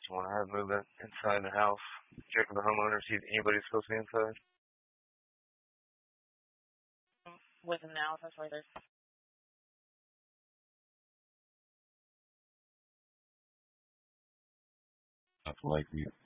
You want to have movement inside the house. Check with the homeowner, see if anybody's supposed to be inside. With analysis where there's like we